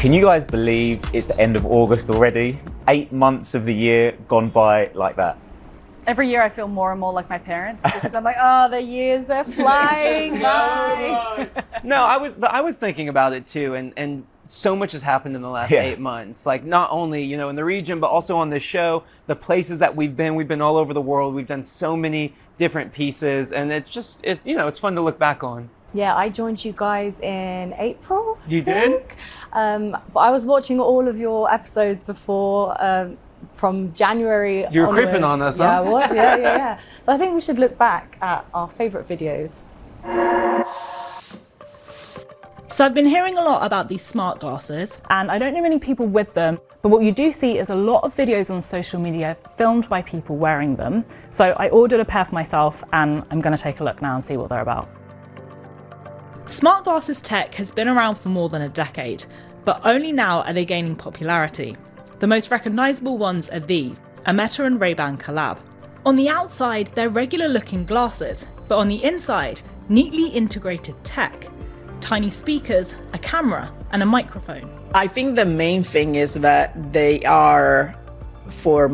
Can you guys believe it's the end of August already? 8 months of the year gone by like that. Every year I feel more and more like my parents because I'm like, oh, the years, they're flying by. No, I was thinking about it too, and so much has happened in the last 8 months. Like not only, you know, in the region, but also on this show, the places that we've been all over the world. We've done so many different pieces, and you know, it's fun to look back on. Yeah, I joined you guys in April. You did? But I was watching all of your episodes before, from January. You were creeping on us, huh? Yeah, I was. Yeah. So I think we should look back at our favourite videos. So I've been hearing a lot about these smart glasses, and I don't know many people with them, but what you do see is a lot of videos on social media filmed by people wearing them. So I ordered a pair for myself, and I'm going to take a look now and see what they're about. Smart glasses tech has been around for more than a decade, but only now are they gaining popularity. The most recognisable ones are these, a Meta and Ray-Ban collab. On the outside, they're regular looking glasses, but on the inside, neatly integrated tech. Tiny speakers, a camera, and a microphone. I think the main thing is that they are for